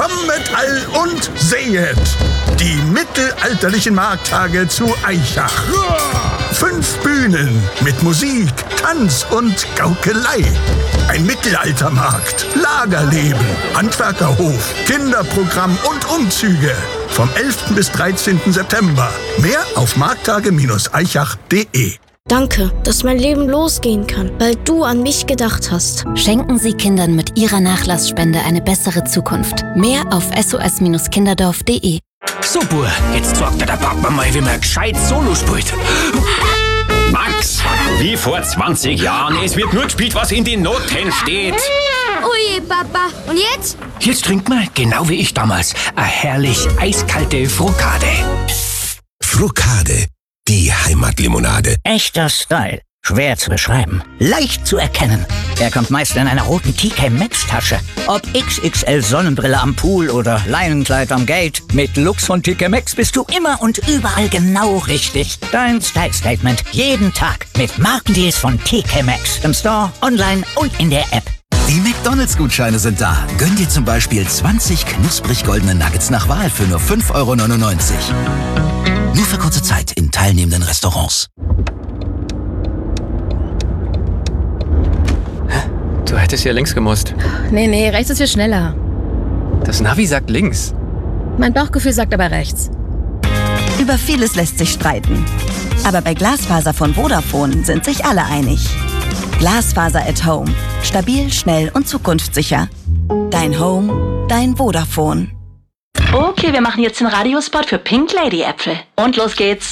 Kommet all und sehet die mittelalterlichen Markttage zu Aichach. 5 Bühnen mit Musik, Tanz und Gaukelei. Ein Mittelaltermarkt, Lagerleben, Handwerkerhof, Kinderprogramm und Umzüge. Vom 11. bis 13. September. Mehr auf markttage-aichach.de. Danke, dass mein Leben losgehen kann, weil du an mich gedacht hast. Schenken Sie Kindern mit Ihrer Nachlassspende eine bessere Zukunft. Mehr auf sos-kinderdorf.de. Super, jetzt zeigt der Papa mal, wie man gescheit Solo spielt. Max, wie vor 20 Jahren. Es wird nur gespielt, was in den Noten steht. Oje, Papa. Und jetzt? Jetzt trinkt man, genau wie ich damals, eine herrlich eiskalte Frukade. Frukade, die Heimatlimonade. Echter Style. Schwer zu beschreiben. Leicht zu erkennen. Er kommt meist in einer roten TK Maxx Tasche. Ob XXL Sonnenbrille am Pool oder Leinenkleid am Gate. Mit Lux von TK Maxx bist du immer und überall genau richtig. Dein Style Statement. Jeden Tag. Mit Markendeals von TK Maxx. Im Store, online und in der App. Die McDonalds-Gutscheine sind da. Gönn dir zum Beispiel 20 knusprig goldene Nuggets nach Wahl für nur 5,99 €. Nur für kurze Zeit in teilnehmenden Restaurants. Du hättest ja links gemusst. Nee, rechts ist viel schneller. Das Navi sagt links. Mein Bauchgefühl sagt aber rechts. Über vieles lässt sich streiten. Aber bei Glasfaser von Vodafone sind sich alle einig. Glasfaser at Home. Stabil, schnell und zukunftssicher. Dein Home, dein Vodafone. Okay, wir machen jetzt den Radiospot für Pink Lady Äpfel. Und los geht's.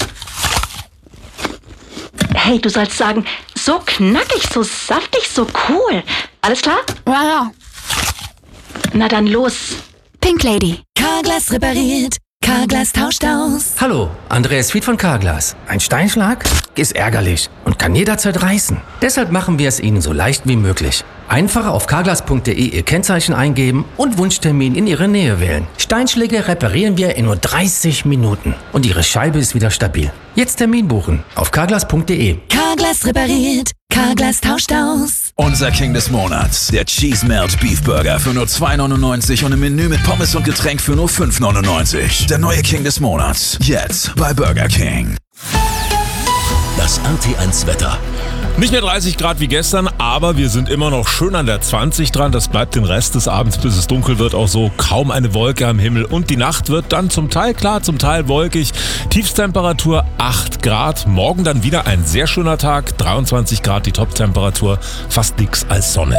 Hey, du sollst sagen, so knackig, so saftig, so cool. Alles klar? Ja. Na dann los. Pink Lady. Carglass repariert. Carglass tauscht aus. Hallo, Andreas Fied von Carglass. Ein Steinschlag ist ärgerlich und kann jederzeit reißen. Deshalb machen wir es Ihnen so leicht wie möglich. Einfach auf carglass.de Ihr Kennzeichen eingeben und Wunschtermin in Ihre Nähe wählen. Steinschläge reparieren wir in nur 30 Minuten und Ihre Scheibe ist wieder stabil. Jetzt Termin buchen auf carglass.de. Carglass repariert. Carglass tauscht aus. Unser King des Monats, der Cheese Melt Beef Burger für nur 2,99 € und ein Menü mit Pommes und Getränk für nur 5,99 €. Der neue King des Monats, jetzt bei Burger King. Das RT1 Wetter. Nicht mehr 30 Grad wie gestern, aber wir sind immer noch schön an der 20 dran. Das bleibt den Rest des Abends, bis es dunkel wird, auch so. Kaum eine Wolke am Himmel. Und die Nacht wird dann zum Teil klar, zum Teil wolkig. Tiefstemperatur 8 Grad. Morgen dann wieder ein sehr schöner Tag. 23 Grad die Toptemperatur. Fast nix als Sonne.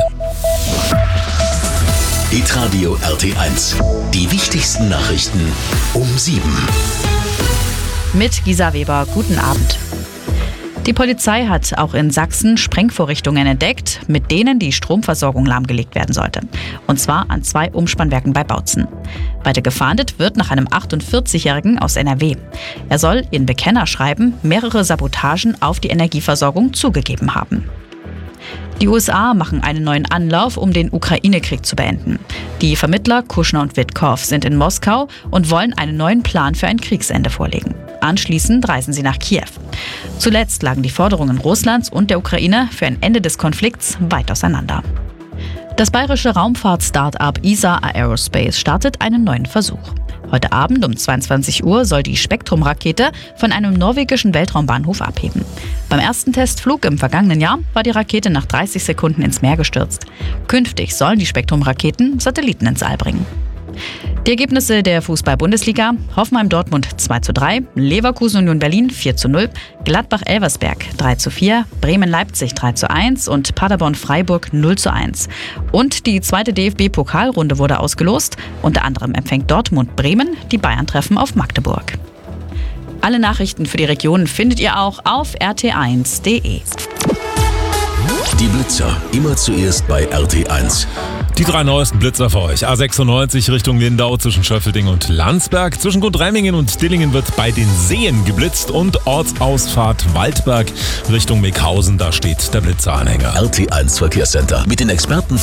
Hitradio RT1. Die wichtigsten Nachrichten um 7. Mit Gisa Weber. Guten Abend. Die Polizei hat auch in Sachsen Sprengvorrichtungen entdeckt, mit denen die Stromversorgung lahmgelegt werden sollte. Und zwar an 2 Umspannwerken bei Bautzen. Weiter gefahndet wird nach einem 48-Jährigen aus NRW. Er soll in Bekennerschreiben mehrere Sabotagen auf die Energieversorgung zugegeben haben. Die USA machen einen neuen Anlauf, um den Ukraine-Krieg zu beenden. Die Vermittler Kushner und Witkow sind in Moskau und wollen einen neuen Plan für ein Kriegsende vorlegen. Anschließend reisen sie nach Kiew. Zuletzt lagen die Forderungen Russlands und der Ukraine für ein Ende des Konflikts weit auseinander. Das bayerische Raumfahrt-Start-up ESA Aerospace startet einen neuen Versuch. Heute Abend um 22 Uhr soll die Spektrum-Rakete von einem norwegischen Weltraumbahnhof abheben. Beim ersten Testflug im vergangenen Jahr war die Rakete nach 30 Sekunden ins Meer gestürzt. Künftig sollen die Spektrum-Raketen Satelliten ins All bringen. Die Ergebnisse der Fußball-Bundesliga: Hoffenheim-Dortmund 2:3, Leverkusen-Union Berlin 4:0, Gladbach-Elversberg 3:4, Bremen-Leipzig 3:1 und Paderborn-Freiburg 0:1. Und die zweite DFB-Pokalrunde wurde ausgelost. Unter anderem empfängt Dortmund Bremen, die Bayern treffen auf Magdeburg. Alle Nachrichten für die Region findet ihr auch auf rt1.de. Die Blitzer, immer zuerst bei RT1. Die 3 neuesten Blitzer für euch. A96 Richtung Lindau zwischen Schöffelding und Landsberg. Zwischen Gundremmingen und Dillingen wird bei den Seen geblitzt und Ortsausfahrt Waldberg Richtung Meckhausen. Da steht der Blitzeranhänger. RT1 Verkehrscenter mit den Experten